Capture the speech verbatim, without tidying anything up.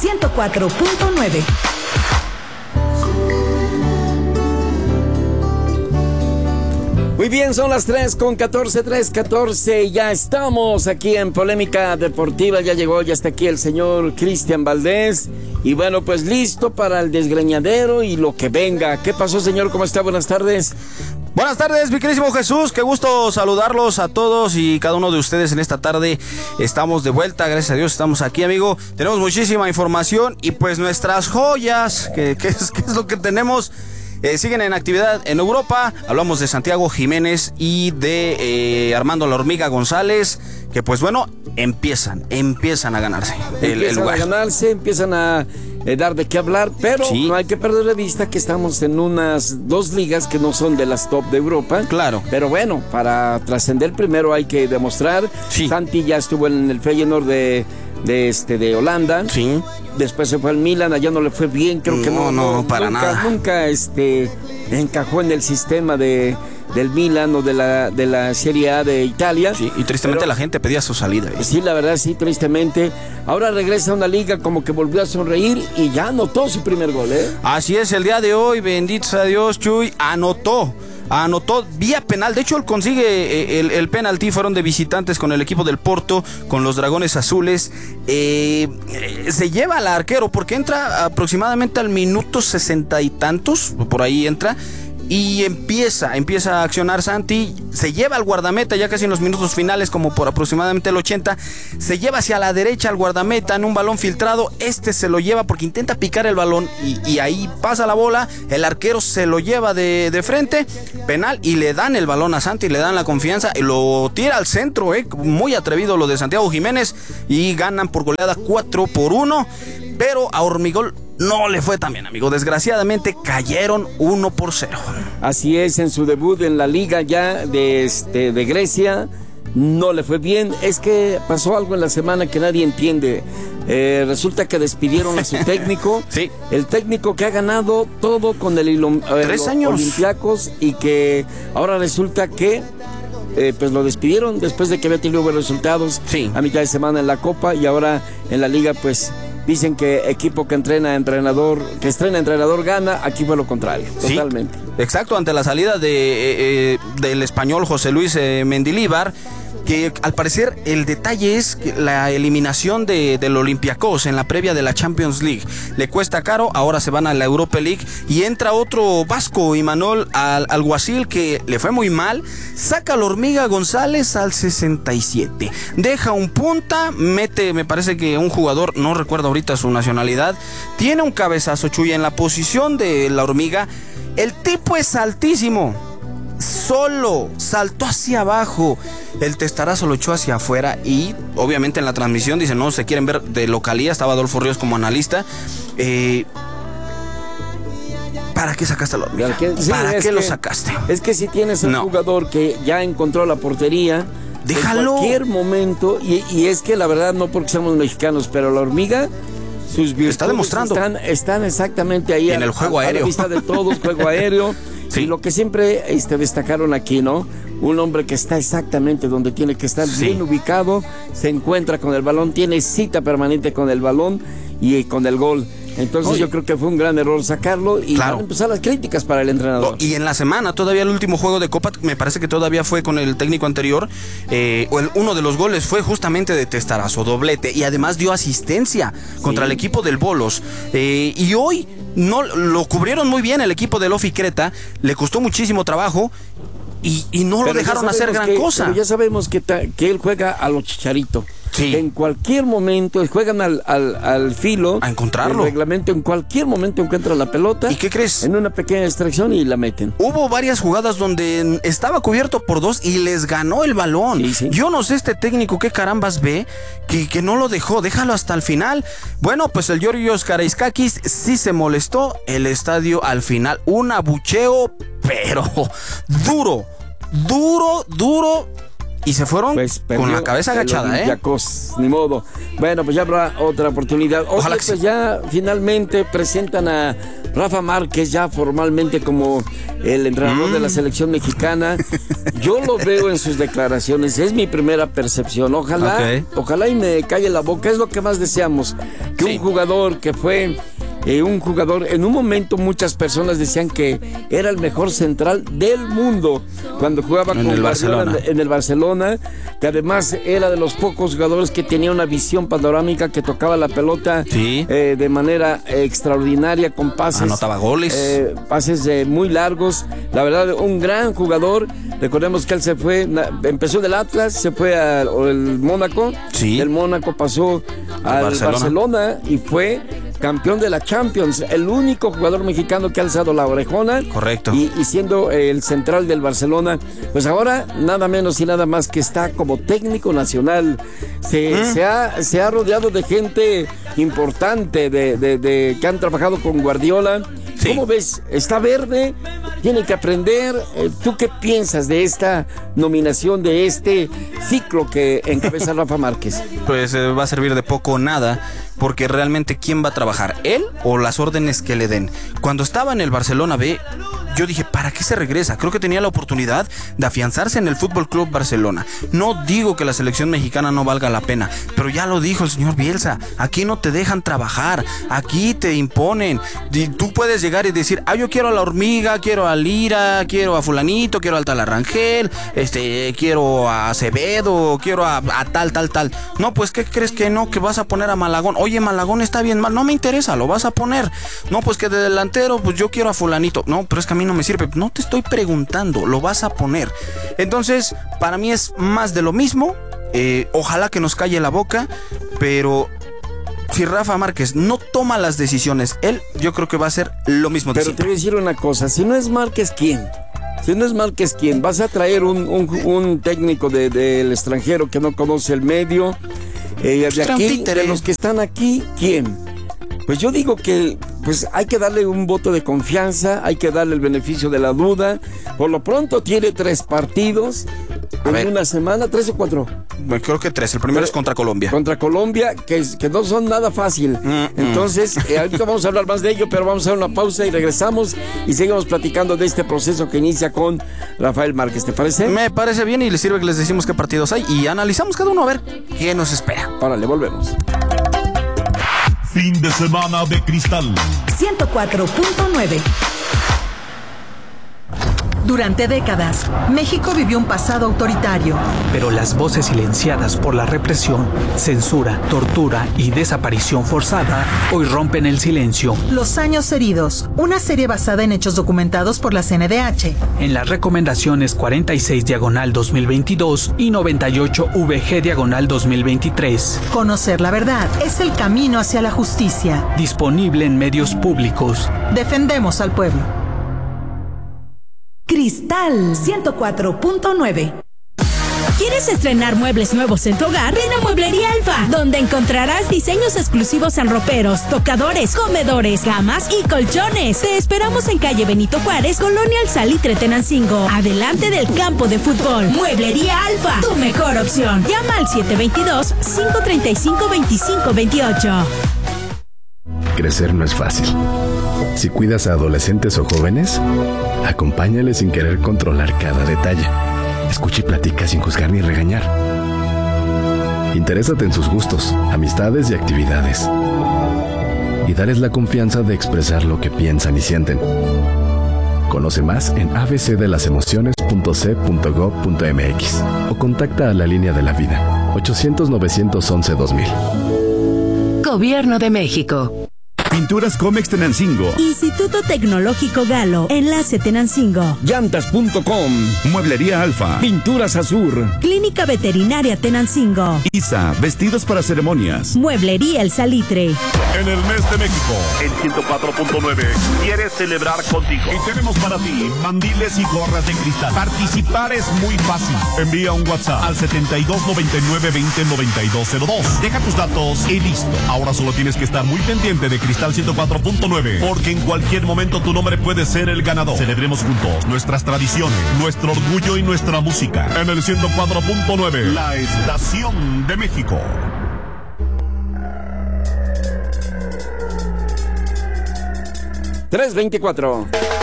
ciento cuatro punto nueve. Muy bien, son las tres con catorce, tres catorce, ya estamos aquí en Polémica Deportiva, ya llegó, ya está aquí el señor Cristian Valdés, y bueno, pues listo para el desgreñadero y lo que venga. ¿Qué pasó, señor? ¿Cómo está? Buenas tardes. Buenas tardes, mi queridísimo Jesús, qué gusto saludarlos a todos y cada uno de ustedes en esta tarde. Estamos de vuelta, gracias a Dios estamos aquí, amigo. Tenemos muchísima información y pues nuestras joyas, que, que, es, que es lo que tenemos, eh, siguen en actividad en Europa. Hablamos de Santiago Jiménez y de eh, Armando La Hormiga González, que pues bueno, empiezan, empiezan a ganarse el, empiezan el lugar. a ganarse, empiezan a eh, dar de qué hablar, pero sí, no hay que perder de vista que estamos en unas dos ligas que no son de las top de Europa. Claro. Pero bueno, para trascender primero hay que demostrar. Sí. Santi ya estuvo en el Feyenoord de, de, este, de Holanda. Sí. Después se fue al Milan, allá no le fue bien, creo que no. No, no, para nunca, nada. Nunca este, encajó en el sistema de... del Milan o de la, de la Serie A de Italia. Sí, y tristemente pero, la gente pedía su salida. ¿eh? Sí, la verdad, sí, tristemente. Ahora regresa a una liga como que volvió a sonreír y ya anotó su primer gol, ¿eh? Así es, el día de hoy, bendito sea Dios, Chuy, anotó. Anotó vía penal, de hecho él consigue el, el penalti, fueron de visitantes con el equipo del Porto, con los Dragones Azules. eh, se lleva al arquero porque entra aproximadamente al minuto sesenta y tantos, por ahí entra. Y empieza, empieza a accionar Santi, se lleva al guardameta ya casi en los minutos finales, como por aproximadamente el ochenta, se lleva hacia la derecha al guardameta en un balón filtrado, este se lo lleva porque intenta picar el balón y, y ahí pasa la bola, el arquero se lo lleva de, de frente, penal, y le dan el balón a Santi, le dan la confianza y lo tira al centro, eh, muy atrevido lo de Santiago Jiménez, y ganan por goleada cuatro por uno, pero a Hormigol no le fue tan bien, amigo. Desgraciadamente cayeron uno por cero. Así es, en su debut en la liga ya de, este, de Grecia, no le fue bien. Es que pasó algo en la semana que nadie entiende. Eh, resulta que despidieron a su técnico. Sí. El técnico que ha ganado todo con el, el Tres años. Olympiacos, y que ahora resulta que Eh, pues lo despidieron después de que había tenido buenos resultados. Sí. A mitad de semana en la Copa, y ahora en la Liga pues dicen que equipo que entrena entrenador, que estrena entrenador gana. Aquí fue lo contrario, Sí, totalmente. Exacto, ante la salida de eh, eh, del español José Luis eh, Mendilíbar, que al parecer el detalle es que la eliminación de, del Olympiacos en la previa de la Champions League le cuesta caro. Ahora se van a la Europa League y entra otro vasco, Imanol Al Alguacil, que le fue muy mal, saca a la Hormiga González al sesenta y siete, deja un punta, mete, me parece que un jugador, no recuerdo ahorita su nacionalidad, tiene un cabezazo, Chuy, en la posición de la Hormiga. El tipo es altísimo, solo saltó hacia abajo, el testarazo lo echó hacia afuera, y obviamente en la transmisión dicen, no, se quieren ver de localía, estaba Adolfo Ríos como analista. eh, ¿Para qué sacaste a la Hormiga? ¿Para qué, sí, ¿Para qué que, lo sacaste? Es que si tienes un No. jugador que ya encontró la portería, déjalo. en cualquier momento, y, y es que la verdad, no porque somos mexicanos, pero la Hormiga, sus virtudes está demostrando. Están, están exactamente ahí en a, el juego a, a aéreo. la vista de todos, juego aéreo. Sí. Y lo que siempre este, destacaron aquí, ¿no? Un hombre que está exactamente donde tiene que estar, sí, bien ubicado, se encuentra con el balón, tiene cita permanente con el balón y con el gol. Entonces Oye. yo creo que fue un gran error sacarlo, y claro, van a empezar las críticas para el entrenador. No, y en la semana, todavía el último juego de Copa, me parece que todavía fue con el técnico anterior, eh, el, uno de los goles fue justamente de testarazo, doblete, y además dio asistencia contra sí. el equipo del Bolos. Eh, y hoy no lo cubrieron muy bien el equipo del Ofi Creta, le costó muchísimo trabajo. Y, y no pero lo dejaron hacer gran que, cosa. Pero ya sabemos que, ta, que él juega a lo Chicharito. Sí. En cualquier momento juegan al, al, al filo. A encontrarlo. El reglamento, en cualquier momento encuentran la pelota. ¿Y qué crees? En una pequeña extracción y la meten. Hubo varias jugadas donde estaba cubierto por dos y les ganó el balón. Sí, sí. Yo no sé este técnico qué carambas ve, que, que no lo dejó, déjalo hasta el final. Bueno, pues el Georgios Karaiskakis sí se molestó. El estadio al final, un abucheo, pero duro. Duro, duro, y se fueron pues, con la cabeza agachada, ¿eh? Ni modo. Bueno, pues ya habrá otra oportunidad. Ojalá Oye, que pues sí. ya finalmente presentan a Rafa Márquez ya formalmente como el entrenador mm. de la selección mexicana. Yo lo veo en sus declaraciones, es mi primera percepción. Ojalá, okay. ojalá y me calle la boca, es lo que más deseamos. Que sí. un jugador que fue eh, un jugador, en un momento muchas personas decían que era el mejor central del mundo cuando jugaba en con el Guardiola Barcelona. En, en el Barcelona, que además era de los pocos jugadores que tenía una visión panorámica, que tocaba la pelota sí. eh, de manera eh, extraordinaria, con pases. Anotaba goles. Eh, pases eh, muy largos. La verdad, un gran jugador. Recordemos que él se fue, empezó del Atlas, se fue al Mónaco. Sí. Del Mónaco pasó al Barcelona. Barcelona y fue campeón de la Champions, el único jugador mexicano que ha alzado la orejona. Correcto. Y, y siendo el central del Barcelona, pues ahora nada menos y nada más que está como técnico nacional. Se, ¿Mm? se, ha, se ha rodeado de gente importante, de, de, de que han trabajado con Guardiola. Sí. ¿Cómo ves? ¿Está verde? ¿Tiene que aprender? ¿Tú qué piensas de esta nominación, de este ciclo que encabeza Rafa Márquez? Pues eh, va a servir de poco o nada, porque realmente ¿quién va a trabajar? ¿Él o las órdenes que le den? Cuando estaba en el Barcelona B, yo dije, ¿para qué se regresa? Creo que tenía la oportunidad de afianzarse en el Fútbol Club Barcelona. No digo que la selección mexicana no valga la pena, pero ya lo dijo el señor Bielsa, aquí no te dejan trabajar, aquí te imponen. Y tú puedes llegar y decir, ah, yo quiero a la Hormiga, quiero a Lira, quiero a fulanito, quiero al tal Arrangel, este, quiero a Acevedo, quiero a, a tal, tal, tal. No, pues, ¿qué crees que no? Que vas a poner a Malagón. Oye, Malagón está bien mal, no me interesa, lo vas a poner. No, pues que de delantero, pues yo quiero a fulanito. No, pero es que a mí no me sirve. No te estoy preguntando, lo vas a poner. Entonces, para mí es más de lo mismo. Eh, ojalá que nos calle la boca, pero si Rafa Márquez no toma las decisiones, él, yo creo que va a hacer lo mismo de Pero siempre. te voy a decir una cosa, si no es Márquez, ¿quién? Si no es Márquez, ¿quién? Vas a traer un, un, un técnico del de, de extranjero que no conoce el medio. Eh, de aquí, de los que están aquí, ¿quién? Pues yo digo que pues hay que darle un voto de confianza, hay que darle el beneficio de la duda. Por lo pronto tiene tres partidos a en ver. una semana, tres o cuatro. Bueno, creo que tres. El primero Pero, es contra Colombia. Contra Colombia, que, que no son nada fácil. Mm, Entonces, mm. Eh, ahorita vamos a hablar más de ello, pero vamos a hacer una pausa y regresamos y seguimos platicando de este proceso que inicia con Rafael Márquez. ¿Te parece? Me parece bien y les sirve que les decimos qué partidos hay y analizamos cada uno a ver qué nos espera. Órale, volvemos. Fin de semana de cristal. ciento cuatro punto nueve. Durante décadas, México vivió un pasado autoritario. Pero las voces silenciadas por la represión, censura, tortura y desaparición forzada hoy rompen el silencio. Los años heridos, una serie basada en hechos documentados por la C N D H. En las recomendaciones cuarenta y seis diagonal dos mil veintidós y noventa y ocho V G diagonal dos mil veintitrés. Conocer la verdad es el camino hacia la justicia. Disponible en medios públicos. Defendemos al pueblo. Cristal ciento cuatro punto nueve. ¿Quieres estrenar muebles nuevos en tu hogar? Ven a Mueblería Alfa, donde encontrarás diseños exclusivos en roperos, tocadores, comedores, camas y colchones. Te esperamos en calle Benito Juárez, Colonia El Salitre, Tenancingo, adelante del campo de fútbol. Mueblería Alfa, tu mejor opción. Llama al siete dos dos, cinco tres cinco, dos cinco dos ocho. Crecer no es fácil. Si cuidas a adolescentes o jóvenes, acompáñales sin querer controlar cada detalle. Escucha y platica sin juzgar ni regañar. Interésate en sus gustos, amistades y actividades. Y dales la confianza de expresar lo que piensan y sienten. Conoce más en a b c de las emociones punto c punto gob punto m x o contacta a la línea de la vida ochocientos, novecientos once, dos mil. Gobierno de México. Pinturas Comex Tenancingo. Instituto Tecnológico Galo. Enlace Tenancingo. Llantas punto com. Mueblería Alfa. Pinturas Azur. Clínica Veterinaria Tenancingo. I S A. Vestidos para ceremonias. Mueblería El Salitre. En el mes de México, el ciento cuatro punto nueve quiere celebrar contigo. Y tenemos para ti mandiles y gorras de cristal. Participar es muy fácil. Envía un WhatsApp al setenta y dos, noventa y nueve, veinte, noventa y dos cero dos. Deja tus datos y listo. Ahora solo tienes que estar muy pendiente de Cristal Cristal ciento cuatro punto nueve, porque en cualquier momento tu nombre puede ser el ganador. Celebremos juntos nuestras tradiciones, nuestro orgullo y nuestra música. En el ciento cuatro punto nueve, la estación de México. tres veinticuatro.